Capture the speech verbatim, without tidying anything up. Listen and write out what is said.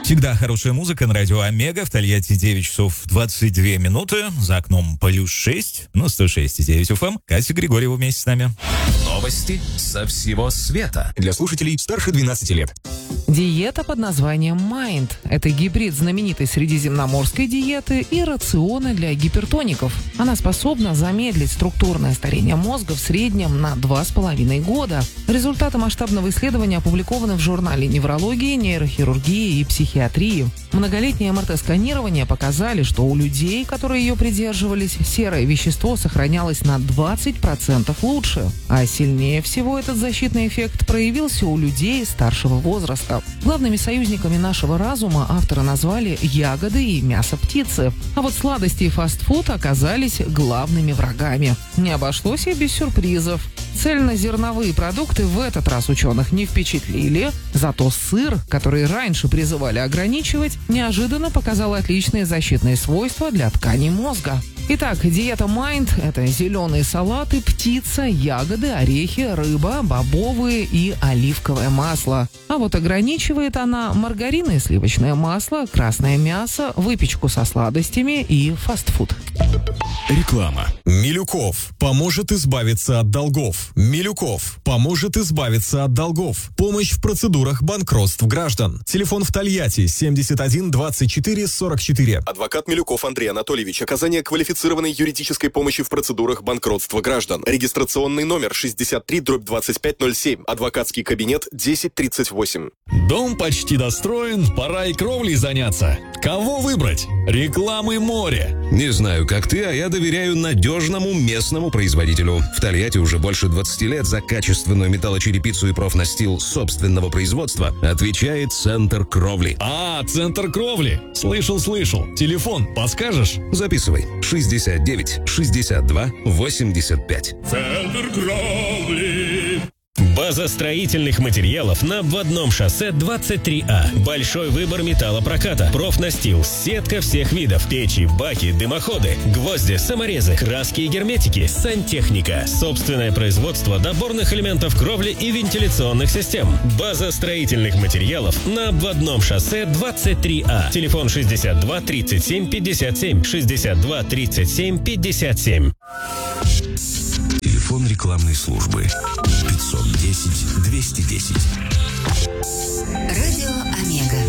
Всегда хорошая музыка на радио Омега. В Тольятти девять часов двадцать две минуты. За окном плюс шесть. Ну, сто шесть и девять эф эм. Катя Григорьева вместе с нами. Новости со всего света. Для слушателей старше двенадцати лет. Диета под названием Mind. Это гибрид знаменитой средиземноморской диеты и рациона для гипертоников. Она способна замедлить структурное старение мозга в среднем на два с половиной года. Результаты масштабного исследования опубликованы в журнале неврологии, нейрохирургии и психиатрии. Многолетние эм эр тэ-сканирования показали, что у людей, которые ее придерживались, серое вещество сохранялось на двадцать процентов лучше. А сильнее всего этот защитный эффект проявился у людей старшего возраста. Главными союзниками нашего разума авторы назвали ягоды и мясо птицы. А вот сладости и фастфуд оказались главными врагами. Не обошлось и без сюрпризов. Цельнозерновые продукты в этот раз ученых не впечатлили, зато сыр, который раньше призывали ограничивать, неожиданно показал отличные защитные свойства для тканей мозга. Итак, диета Mind – это зеленые салаты, птица, ягоды, орехи, рыба, бобовые и оливковое масло. А вот ограничивает она маргарин и сливочное масло, красное мясо, выпечку со сладостями и фастфуд. Реклама. Милюков поможет избавиться от долгов. Милюков поможет избавиться от долгов. Помощь в процедурах банкротств граждан. Телефон в Тольятти семьдесят один двадцать четыре сорок четыре. Адвокат Милюков Андрей Анатольевич. Оказание квалифицированной юридической помощи в процедурах банкротства граждан. Регистрационный номер шестьдесят три дробь двадцать пять ноль семь. Адвокатский кабинет десять тридцать восемь. Дом почти достроен, пора и кровлей заняться. Кого выбрать? Рекламы море. Не знаю, как ты, а я доверяю надежному местному производителю. В Тольятти уже больше двадцати лет за качественную металлочерепицу и профнастил собственного производства отвечает Центр Кровли. А, Центр Кровли. Слышал, слышал. Телефон подскажешь? Записывай. шестьдесят девять шестьдесят два восемьдесят пять. Центр Кровли. База строительных материалов на обводном шоссе двадцать три А. Большой выбор металлопроката, профнастил, сетка всех видов, печи, баки, дымоходы, гвозди, саморезы, краски и герметики, сантехника, собственное производство доборных элементов кровли и вентиляционных систем. База строительных материалов на обводном шоссе двадцать три А. Телефон шестьдесят два тридцать семь пятьдесят семь, шестьдесят два тридцать семь пятьдесят семь. Телефон рекламной службы пятьсот десять двести десять. Радио Омега.